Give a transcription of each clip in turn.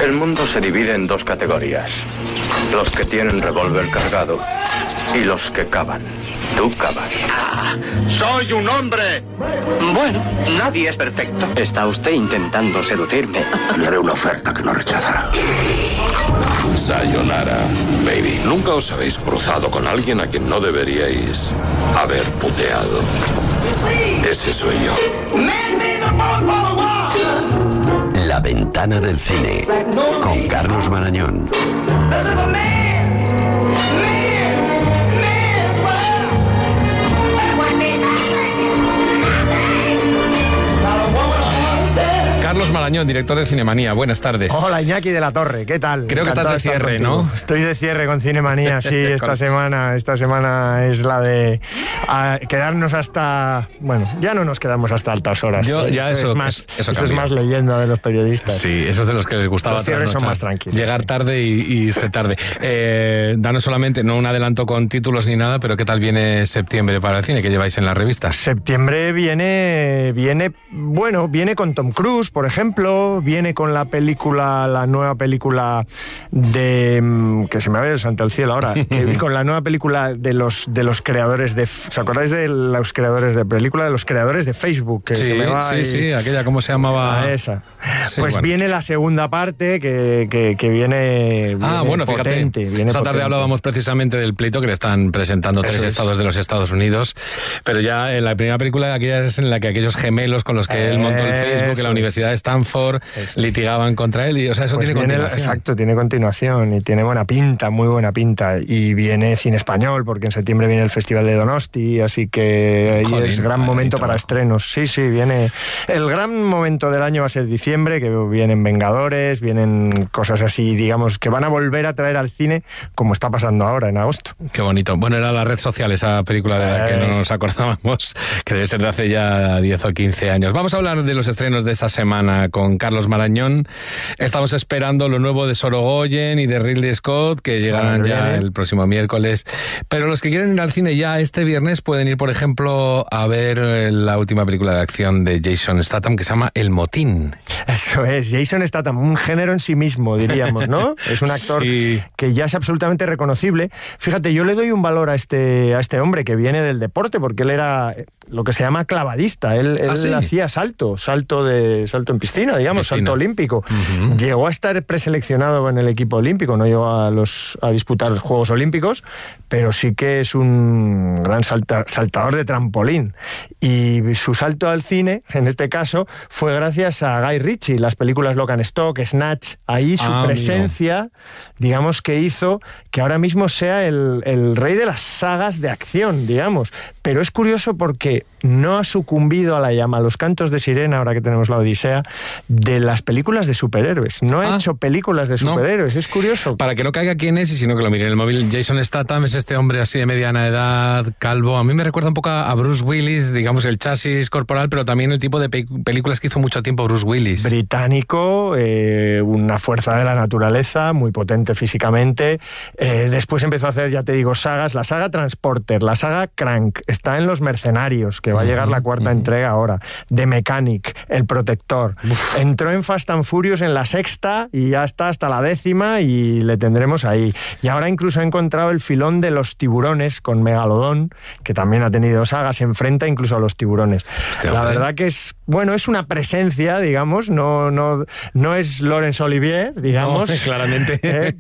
El mundo se divide en dos categorías. Los que tienen revólver cargado y los que cavan. Tú cavas. ¡Ah! ¡Soy un hombre! Bueno, nadie es perfecto. Está usted intentando seducirme. Le haré una oferta que no rechazará. Sayonara, baby. Nunca os habéis cruzado con alguien a quien no deberíais haber puteado. Ese soy yo. La ventana del cine, con Carlos Marañón. Carlos Marañón, director de Cinemanía. Buenas tardes. Hola, Iñaki de la Torre, ¿qué tal? Creo que estás de cierre, ¿no? Estoy de cierre con Cinemanía, sí, esta semana es la de quedarnos hasta... Bueno, ya no nos quedamos hasta altas horas. Eso es más leyenda de los periodistas. Sí, eso es de los que les gustaba. Los cierres son más tranquilos. Llegar tarde y irse tarde. Danos solamente, no un adelanto con títulos ni nada, pero ¿qué tal viene septiembre para el cine que lleváis en la revista? Septiembre viene con Tom Cruise, por ejemplo, viene con la nueva película de... que se me ha ido santo al cielo ahora, con la nueva película de los creadores de... ¿Os acordáis de los creadores de película? De los creadores de Facebook. Que sí, aquella, ¿cómo se llamaba? Esa. Sí, pues bueno. Viene la segunda parte que viene bueno, potente. Fíjate, esta tarde hablábamos precisamente del pleito que le están presentando tres estados de los Estados Unidos, pero ya en la primera película, aquella es en la que aquellos gemelos con los que él montó el Facebook en la Universidad de Stanford litigaban contra él, y o sea, eso pues tiene continuación. Exacto, tiene continuación y tiene buena pinta, muy buena pinta, y viene cine español, porque en septiembre viene el Festival de Donosti, así que ahí es gran momento para estrenos. Sí, viene... El gran momento del año va a ser diciembre, que vienen Vengadores, vienen cosas así, digamos, que van a volver a traer al cine, como está pasando ahora en agosto. Qué bonito. Bueno, era La Red Social, esa película de la que no nos acordábamos, que debe ser de hace ya 10 o 15 años. Vamos a hablar de los estrenos de esta semana con Carlos Marañón. Estamos esperando lo nuevo de Sorogoyen y de Ridley Scott, que llegarán ya el próximo miércoles. Pero los que quieren ir al cine ya este viernes pueden ir, por ejemplo, a ver la última película de acción de Jason Statham, que se llama El Motín. Eso es, Jason Statham, un género en sí mismo, diríamos, ¿no? Es un actor que ya es absolutamente reconocible. Fíjate, yo le doy un valor a este hombre que viene del deporte, porque él era lo que se llama clavadista. Él hacía salto en piscina, digamos, salto olímpico. Uh-huh. Llegó a estar preseleccionado en el equipo olímpico, no llegó a disputar los Juegos Olímpicos, pero sí que es un gran saltador de trampolín. Y su salto al cine, en este caso, fue gracias a Guy Ritchie, las películas Lock and Stock, Snatch. Ahí su presencia, digamos, que hizo que ahora mismo sea el rey de las sagas de acción, digamos. Pero es curioso porque no ha sucumbido a la llama, a los cantos de sirena, ahora que tenemos la Odisea, de las películas de superhéroes. No ha hecho películas de superhéroes, es curioso. Para que no caiga quién es, y sino que lo mire en el móvil, Jason Statham es este hombre así de mediana edad, calvo. A mí me recuerda un poco a Bruce Willis, digamos, el chasis corporal, pero también el tipo de películas que hizo mucho tiempo Bruce Willis. Británico, una fuerza de la naturaleza, muy potente físicamente. Después empezó a hacer, ya te digo, sagas. La saga Transporter, la saga Crank, está en Los Mercenarios, que va a llegar la cuarta entrega ahora. The Mechanic, El Protector. Uf. Entró en Fast and Furious en la sexta y ya está hasta la 10ª y le tendremos ahí. Y ahora incluso ha encontrado el filón de Los Tiburones con Megalodón, que también ha tenido sagas, se enfrenta incluso a los tiburones. La verdad que es una presencia, digamos, no es Laurence Olivier, digamos. No, claramente.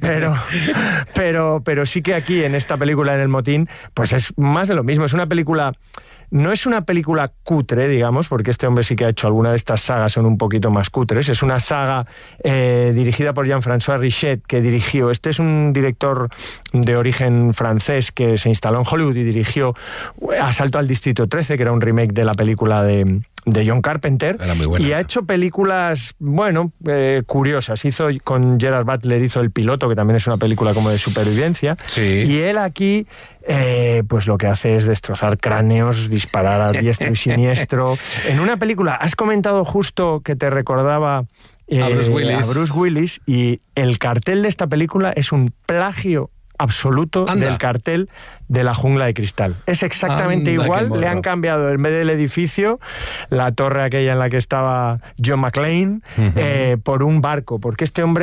Pero sí que aquí, en esta película, en El Motín, pues es más de lo mismo. Es una película... No es una película cutre, digamos, porque este hombre sí que ha hecho alguna de estas sagas, son un poquito más cutres. Es una saga dirigida por Jean-François Richet, que dirigió... Este es un director de origen francés que se instaló en Hollywood y dirigió Asalto al Distrito 13, que era un remake de la película de John Carpenter. Era muy buena, y ha hecho películas, curiosas. Con Gerard Butler hizo El Piloto, que también es una película como de supervivencia. Sí. Y él aquí... pues lo que hace es destrozar cráneos, disparar a diestro y siniestro. En una película, has comentado justo que te recordaba a Bruce Willis, y el cartel de esta película es un plagio absoluto del cartel de La Jungla de Cristal. Es exactamente igual, le han cambiado en vez del edificio, la torre aquella en la que estaba John McClane, por un barco, porque este hombre